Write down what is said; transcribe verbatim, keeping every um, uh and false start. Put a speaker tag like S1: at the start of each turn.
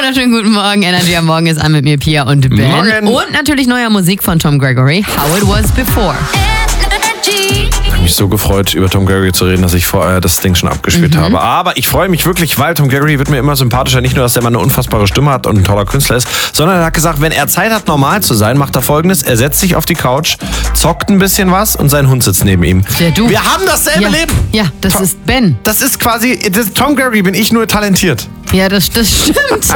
S1: wunderschönen guten Morgen. Energy am Morgen ist an mit mir, Pia und Ben.
S2: Morgen.
S1: Und natürlich neuer Musik von Tom Gregory, How It Was Before.
S2: Ich habe mich so gefreut, über Tom Gregory zu reden, dass ich vorher das Ding schon abgespielt mhm. habe. Aber ich freue mich wirklich, weil Tom Gregory wird mir immer sympathischer. Nicht nur, dass der Mann eine unfassbare Stimme hat und ein toller Künstler ist, sondern er hat gesagt, wenn er Zeit hat, normal zu sein, macht er Folgendes. Er setzt sich auf die Couch, zockt ein bisschen was und sein Hund sitzt neben ihm.
S1: Der du.
S2: Wir haben dasselbe
S1: ja.
S2: Leben.
S1: Ja, das
S2: Tom,
S1: ist Ben.
S2: Das ist quasi, das Tom Gregory bin ich nur talentiert.
S1: Ja, das, das stimmt.